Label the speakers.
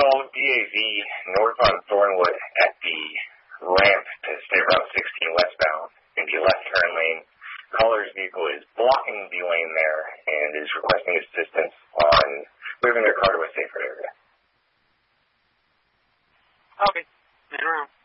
Speaker 1: Call DAV north on Thornwood at the ramp to State Route 16 westbound in the left turn lane. Caller's vehicle is blocking the lane there and is requesting assistance on moving their car to a safer area.
Speaker 2: Okay. Man around.